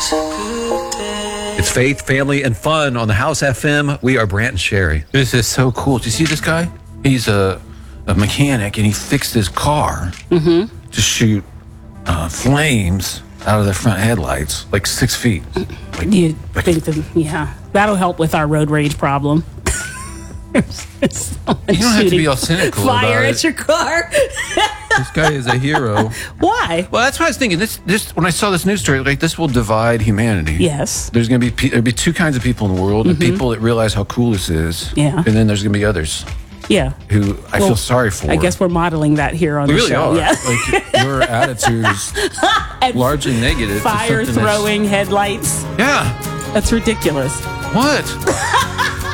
It's faith, family, and fun on the House FM. We are Brant and Sherry. This is so cool. Do you see this guy? He's a mechanic, and he fixed his car to shoot flames out of the front headlights, like 6 feet. You think that, yeah, that'll help with our road rage problem. You don't have to be all cynical fire about at it. your car. This guy is a hero. Why? Well, that's what I was thinking. This when I saw this news story, like, this will divide humanity. Yes. There's going to be there'll be two kinds of people in the world: the people that realize how cool this is, Yeah. and then there's going to be others Yeah. who I feel sorry for. I guess we're modeling that here on we the really show. are. Yeah. Like, your attitude is And largely negative. to fire something that's- throwing headlights. Yeah. That's ridiculous. What?